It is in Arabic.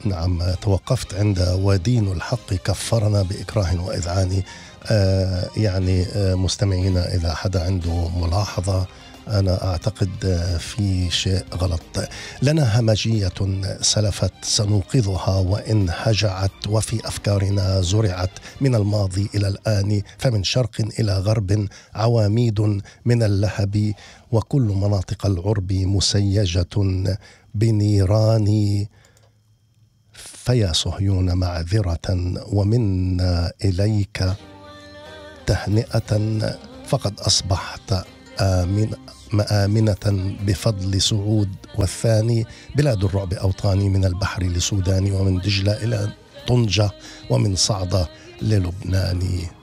نعم، توقفت عند ودين الحق كفرنا بإكراه وإذعان. يعني مستمعينا، إذا حدا عنده ملاحظة، أنا أعتقد في شيء غلط. لنا همجية سلفت سنوقظها وإن هجعت، وفي أفكارنا زرعت من الماضي إلى الآن، فمن شرق إلى غرب عواميد من اللهب، وكل مناطق العرب مسيجة بنيران. فيا صهيون معذرة ومنا إليك تهنئة، فقد أصبحت مآمنة بفضل سعود، والثاني بلاد الرعب أوطاني، من البحر لسوداني، ومن دجلة إلى طنجة، ومن صعدة للبنان.